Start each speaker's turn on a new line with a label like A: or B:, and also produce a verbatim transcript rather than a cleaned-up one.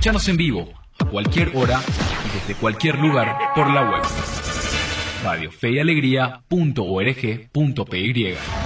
A: Escuchanos en vivo, a cualquier hora y desde cualquier lugar por la web. radio fe y alegría punto org punto p y